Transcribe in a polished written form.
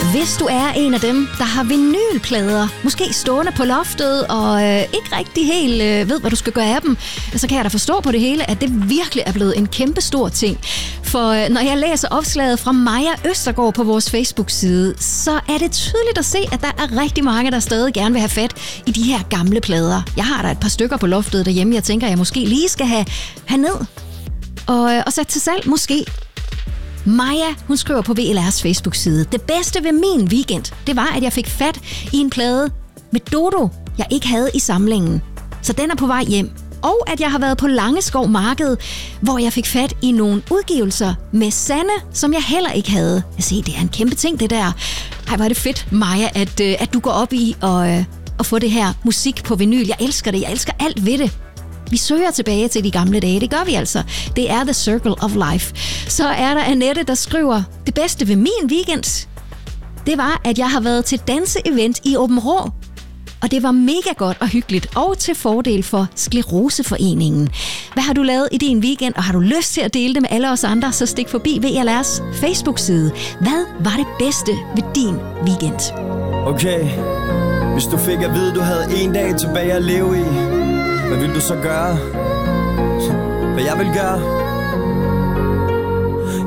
Hvis du er en af dem, der har vinylplader, måske stående på loftet og ikke rigtig helt ved, hvad du skal gøre af dem, så kan jeg da forstå på det hele, at det virkelig er blevet en kæmpe stor ting. For når jeg læser opslaget fra Maja Østergaard på vores Facebook-side, så er det tydeligt at se, at der er rigtig mange, der stadig gerne vil have fat i de her gamle plader. Jeg har da et par stykker på loftet derhjemme, jeg tænker, jeg måske lige skal have ned og sat til salg, måske. Maja, hun skriver på VLR's Facebook-side: det bedste ved min weekend, det var, at jeg fik fat i en plade med Dodo, jeg ikke havde i samlingen. Så den er på vej hjem. Og at jeg har været på Langeskov Marked, hvor jeg fik fat i nogle udgivelser med Sanne, som jeg heller ikke havde. Jeg siger, det er en kæmpe ting, det der. Ej, hvor er det fedt, Maja, at du går op i at få det her musik på vinyl. Jeg elsker det. Jeg elsker alt ved det. Vi søger tilbage til de gamle dage. Det gør vi altså. Det er The Circle of Life. Så er der Annette, der skriver: det bedste ved min weekend, det var, at jeg har været til danseevent i Aabenraa. Og det var mega godt og hyggeligt, og til fordel for Skleroseforeningen. Hvad har du lavet i din weekend, og har du lyst til at dele det med alle os andre, så stik forbi VLR's Facebook-side. Hvad var det bedste ved din weekend? Okay, hvis du fik at vide, du havde en dag tilbage at leve i, hvad vil du så gøre? Hvad jeg vil gøre?